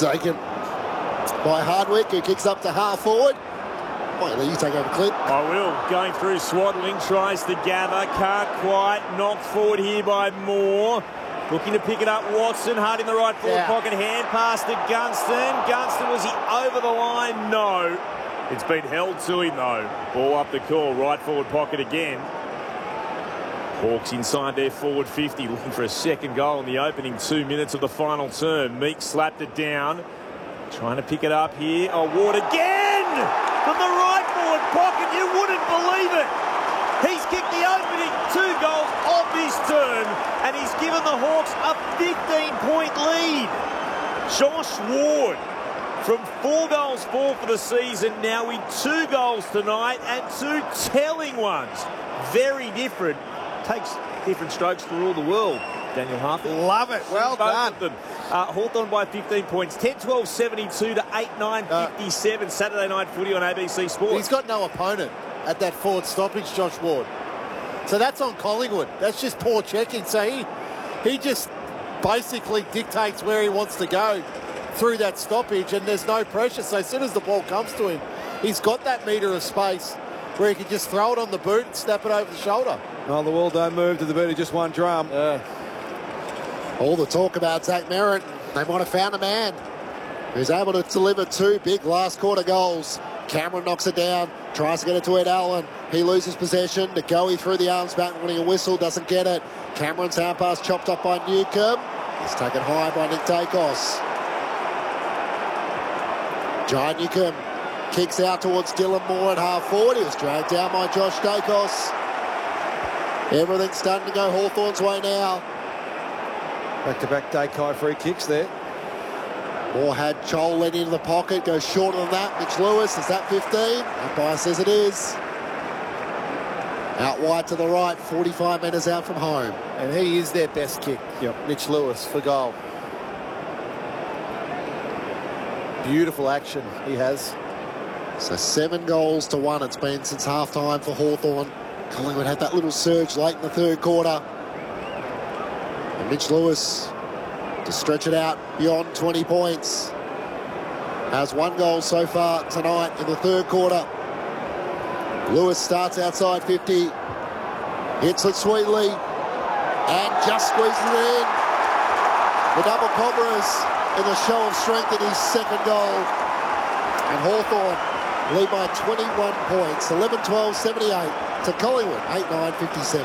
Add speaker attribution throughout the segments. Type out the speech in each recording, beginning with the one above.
Speaker 1: Taken by Hardwick, who kicks up to half forward. Might let you take over, Clint.
Speaker 2: I will. Going through, Swaddling tries to gather, can't quite. Knocked forward here by Moore. Looking to pick it up, Watson, hard in the right forward pocket, hand pass to Gunston. Gunston, was he over the line? No. It's been held to him though. Ball up the call, right forward pocket again. Hawks inside their forward 50, looking for a second goal in the opening 2 minutes of the final term. Meek slapped it down. Trying to pick it up here. Oh, Ward again! From the right forward pocket, you wouldn't believe it. He's kicked the opening 2 goals of this term, and he's given the Hawks a 15-point lead. Josh Ward, from 4 goals for the season, now with 2 goals tonight and 2 telling ones. Very different. Takes different strokes to rule the world. Daniel Harper.
Speaker 3: Love it. Well done.
Speaker 2: Hawthorn by 15 points. 10-12-72 to 8-9-57. Saturday night footy on ABC Sports.
Speaker 3: He's got no opponent at that forward stoppage, Josh Ward. So that's on Collingwood. That's just poor checking. So he just basically dictates where he wants to go through that stoppage, and there's no pressure. So as soon as the ball comes to him, he's got that metre of space where he can just throw it on the boot and snap it over the shoulder.
Speaker 4: Well, the world don't move to the beat of just one drum.
Speaker 1: All the talk about Zach Merritt. They might have found a man who's able to deliver 2 big last quarter goals. Cameron knocks it down, tries to get it to Ed Allen. He loses possession. Ngoe through the arms back, winning a whistle, doesn't get it. Cameron's hand pass chopped up by Newcomb. He's taken high by Nick Dacos. Jai Newcomb kicks out towards Dylan Moore at half forward. He was dragged down by Josh Dacos. Everything's starting to go Hawthorn's way now.
Speaker 4: Back-to-back Dakai free kicks there.
Speaker 1: Moore had Chol led into the pocket, goes shorter than that. Mitch Lewis, is that 15? Umpire says it is. Out wide to the right, 45 metres out from home.
Speaker 3: And he is their best kick.
Speaker 4: Yep.
Speaker 3: Mitch Lewis for goal. Beautiful action he has.
Speaker 1: So 7 goals to 1 it's been since half-time for Hawthorn. Collingwood had that little surge late in the 3rd quarter. And Mitch Lewis to stretch it out beyond 20 points. Has 1 goal so far tonight in the 3rd quarter. Lewis starts outside 50. Hits it sweetly. And just squeezes it in. The double Cobras in a show of strength in his 2nd goal. And Hawthorn lead by 21 points. 11-12-78 to Collingwood. 8-9-57.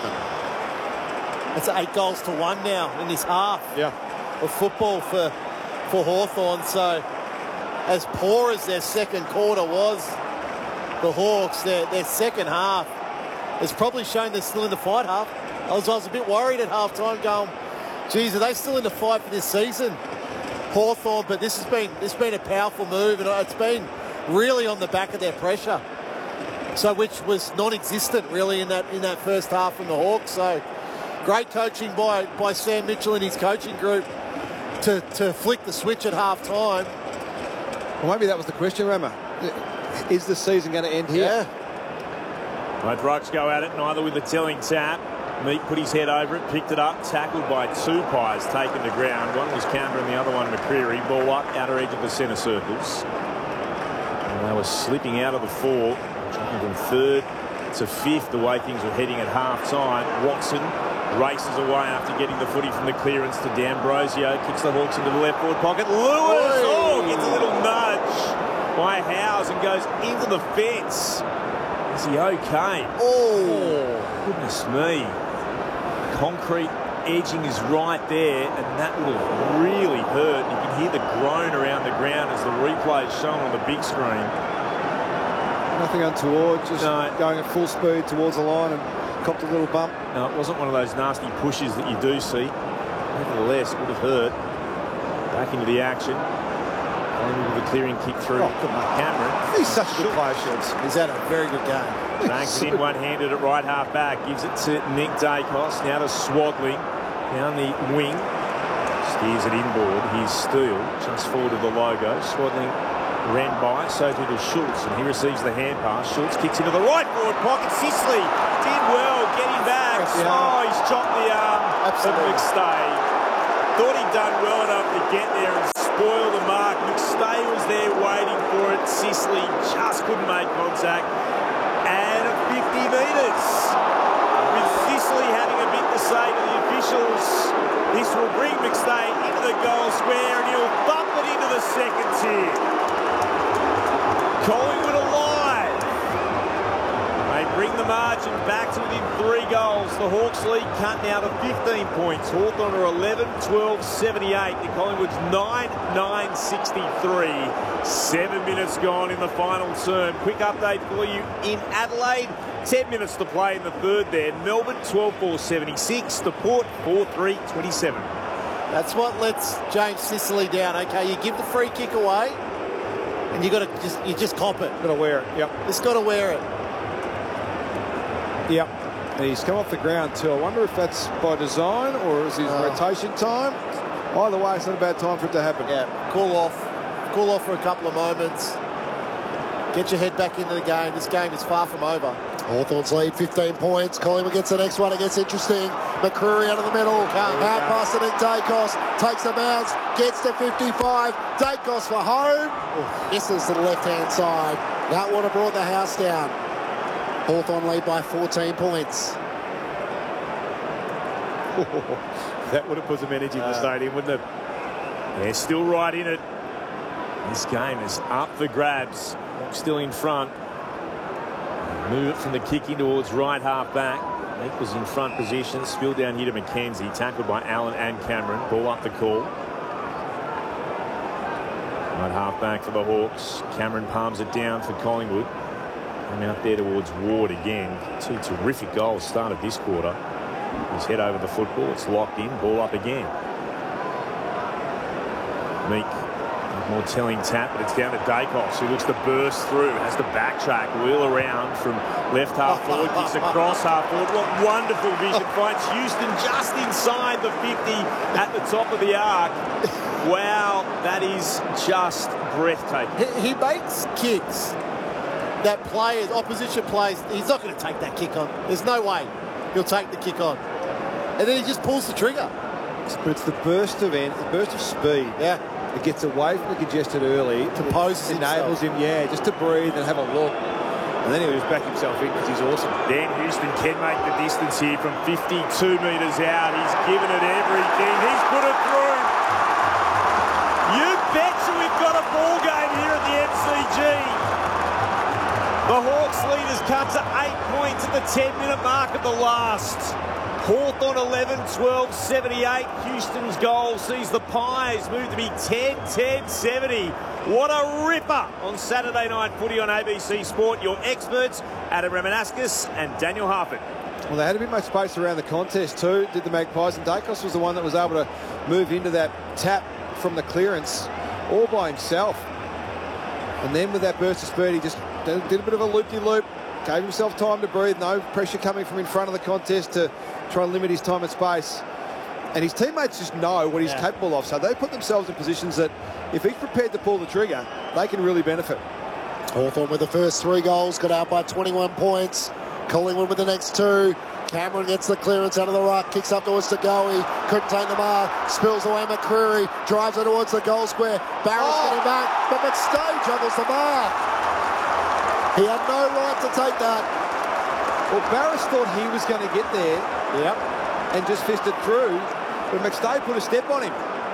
Speaker 3: That's 8 goals to 1 now in this half of football for Hawthorn. So as poor as their 2nd quarter was, the Hawks, their second half has probably shown they're still in the fight half. I was a bit worried at half-time going, geez, are they still in the fight for this season? Hawthorn, but this has been a powerful move, and it's been really on the back of their pressure. So which was non-existent really in that first half from the Hawks. So great coaching by Sam Mitchell and his coaching group to flick the switch at half-time.
Speaker 4: Well, maybe that was the question, Rama. Is the season going to end here?
Speaker 3: Yeah.
Speaker 2: Both rucks go at it, neither with a telling tap. Meek put his head over it, picked it up, tackled by 2 pies, taken to ground. One was Canberra and the other one McCreery. Ball up, outer edge of the centre circles. And they were slipping out of the 4, jumping from 3rd to 5th, the way things were heading at half-time. Watson races away after getting the footy from the clearance to D'Ambrosio. Kicks the Hawks into the left forward pocket. Lewis, gets a little nudge by Howes and goes into the fence. Is he okay? Goodness me. Concrete edging is right there, and that would have really hurt. You can hear the groan around the ground as the replay is shown on the big screen.
Speaker 4: Nothing untoward, just going at full speed towards the line and copped a little bump.
Speaker 2: No, it wasn't one of those nasty pushes that you do see. Nevertheless, it would have hurt. Back into the action. With a clearing kick through Cameron.
Speaker 4: He's such a good player, Shields.
Speaker 3: He's had a very good game.
Speaker 2: Banks it in one-handed at right half back. Gives it to Nick Dacos. Now to Swaddling. Down the wing. Steers it inboard. Here's Steele. Just forward of the logo. Swaddling ran by. So too to Schultz. And he receives the hand pass. Schultz kicks into the right forward pocket. Sisley did well. Getting back. He's chopped the arm.
Speaker 3: Absolutely.
Speaker 2: Of McStay. Thought he'd done well enough to get there and spoil the mark. Sicily just couldn't make contact. And 50 metres. With Sicily having a bit to say to the officials, this will bring McStay into the goal square and he'll bump it into the second tier. Collingwood alive. They bring the margin back to within 3 goals. The Hawks lead cut now to 15 points. Hawthorn are 11-12-78. The Collingwood's 9-9-63. 7 minutes gone in the final term. Quick update for you in Adelaide. 10 minutes to play in the third there. Melbourne 12-4-76. The Port 4-3-27.
Speaker 3: That's what lets James Sicily down. Okay, you give the free kick away, and you just cop it.
Speaker 4: Got to wear it. Yep.
Speaker 3: Just got to wear it.
Speaker 4: Yep. And he's come off the ground too. I wonder if that's by design or is his rotation time. Either way, it's not a bad time for it to happen.
Speaker 3: Yeah. Cool off for a couple of moments. Get your head back into the game. This game is far from over.
Speaker 1: Hawthorn's lead 15 points. Collingwood gets the next one. It gets interesting. McCreery out of the middle. Out past it, Dacos. Takes the bounce. Gets to 55. Dacos for home. Misses to the left-hand side. That would have brought the house down. Hawthorn lead by 14 points.
Speaker 2: That would have put some energy in the stadium, wouldn't it? They're still right in it. This game is up for grabs. Hawks still in front. Move it from the kicking towards right half back. Nick was in front position. Spilled down here to McKenzie. Tackled by Allen and Cameron. Ball up the call. Right half back for the Hawks. Cameron palms it down for Collingwood. Coming up there towards Ward again. 2 terrific goals started this quarter. His head over the football. It's locked in. Ball up again. Meek. More telling tap, but it's down to Dacos, who looks to burst through, has to backtrack, wheel around from left half forward, kicks across half forward. What wonderful vision. Finds Houston just inside the 50 at the top of the arc. Wow, that is just breathtaking.
Speaker 3: He makes kicks that opposition players, he's not going to take that kick on. There's no way he'll take the kick on. And then he just pulls the trigger.
Speaker 4: But it's the burst of speed.
Speaker 3: Yeah.
Speaker 4: It gets away from the congested early. Enables him, just to breathe and have a look. And then he'll just back himself in because he's awesome.
Speaker 2: Dan Houston can make the distance here from 52 metres out. He's given it everything. He's put it through. You betcha we've got a ball game here at the MCG. The Hawks lead has cut to 8 points at the 10-minute mark of the last. Hawthorn 11-12-78. Houston's goal sees the Pies move to be 10-10-70. What a ripper on Saturday night footy on ABC Sport. Your experts, Adam Remanascus and Daniel Harford.
Speaker 4: Well, they had a bit much space around the contest too, did the Magpies, and Dacos was the one that was able to move into that tap from the clearance all by himself. And then with that burst of speed, he just did a bit of a loop-de-loop, gave himself time to breathe, no pressure coming from in front of the contest to try and limit his time and space. And his teammates just know what he's capable of, so they put themselves in positions that if he's prepared to pull the trigger, they can really benefit.
Speaker 1: Hawthorn with the first 3 goals, got out by 21 points. Collingwood with the next 2. Cameron gets the clearance out of the ruck, kicks up towards Tagoe, couldn't take the mark, spills away McCreery, drives it towards the goal square. Barrett's getting back, but McStay juggles the mark. He had no right to take that.
Speaker 4: Well, Barris thought he was going to get there and just fist it through, but McStay put a step on him.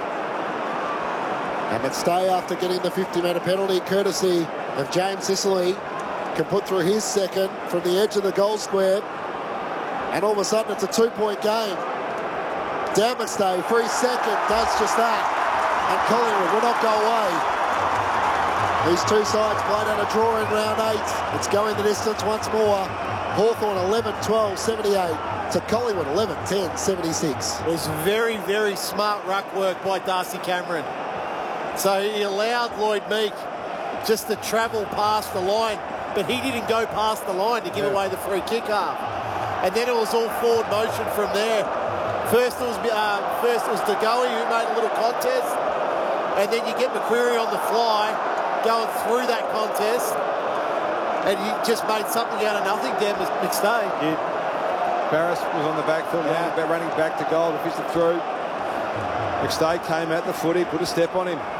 Speaker 1: And McStay, after getting the 50-metre penalty, courtesy of James Sicily, can put through his second from the edge of the goal square. And all of a sudden, it's a 2-point game. Dan McStay, for his second, does just that. And Collingwood will not go away. These two sides played out a draw in round 8. It's going the distance once more. Hawthorn 11-12-78 to Collingwood 11-10-76.
Speaker 3: It was very, very smart ruck work by Darcy Cameron. So he allowed Lloyd Meek just to travel past the line, but he didn't go past the line to give away the free kick half. And then it was all forward motion from there. First it was Tagoe who made a little contest, and then you get McCreery on the fly going through that contest, and he just made something out of nothing, Dan McStay.
Speaker 4: Yeah. Barris was on the back foot, running back to goal to fist it through. McStay came at the footy, put a step on him.